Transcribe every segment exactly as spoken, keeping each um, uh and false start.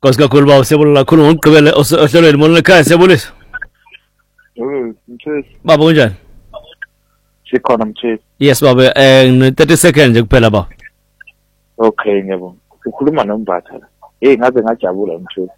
Nkosi kakhulu baba, siyabonga kakhulu ngokugqibela ohlelweni molweni ekhaya, siyabonisa. Mm, mthesi. Baba kunjani? Sikhona mthesi. Yes baba, eh ne thirty seconds nje kuphela baba. Okay ngiyabonga. Ukhuluma noMbatha la. Eh ngaze ngajabula mthesi.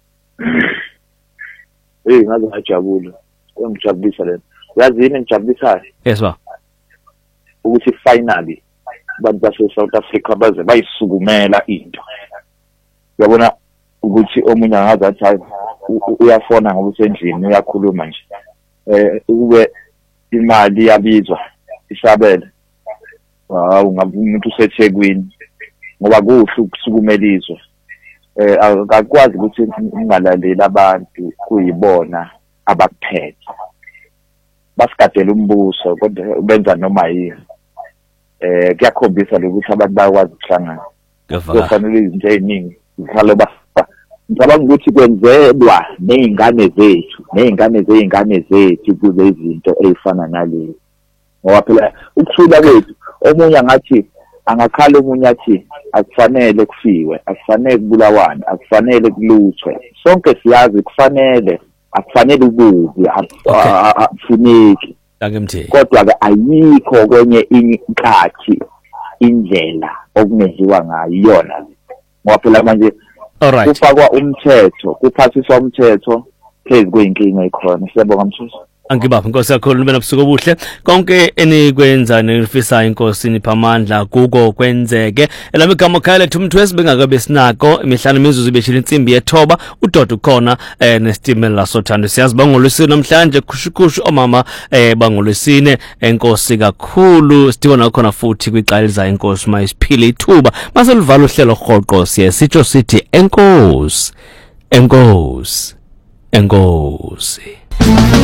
Eh ngaze ngajabula. Ngijabulisa lento. Yazi yini ngijabulisayo? Yes baba. Ukuthi finally abantu base South Africa baze bayisukumela into. Uyabona ukuthi omunye angazi athi uyafona ngoba usendlini uyakhuluma nje. Eh ube imali yabizwa isabele. Hawu ngabe umuntu useThekwini ngoba kuhle ukusukumelizwa. Eh akakwazi ukuthi ungalaleli abantu kuyibona abakuphethe. Basigadela umbuso kodwa benza noma yini. Eh kuyakhombisa ukuthi abantu bayakwazi ukuhlangana. Kufanele izinto eziningi zikhalo ba ngicabanga ukuthi kwenzelwa nezingane zethu nezingane zeingane zethu kuze izinto ezifana nalezi. Ngoba phela ukuthula kwethu omunye ngathi angakhala omunye athi akufanele kufiwe, akufanele kubulawane, akufanele kuluthwe. Sonke siyazi kufanele, akufanele ukubi, akufuneki. Ngimthi. Kodwa ke ayikho kwenye inkathi indlela okungenziwa ngayo iyona. Ngoba phela manje kufakwa umthetho, kuphathiswa umthetho phezulu kwinkinga ekhona. Siyabonga mthisi. Angibapha Nkosi kakhulu ube nobusuku obuhle. Konke enikwenza nelifisayo Nkosi nipha amandla kuko kwenzeke. Elami igama khaya lethu umthwesi bengakabe sinako imihlanu imizuzu ibeshila insimbi yethoba udodo khona eh nestimela sothando. Siyazi bangolwesine namhlanje khushukhushu omama eh bangolwesine. Enkosi kakhulu sidibona khona futhi kwiqaliza Enkosi mayisiphile ithuba maselivala uhlelo rhoqo siye sitsho sithi enkosi enkosi enkosi.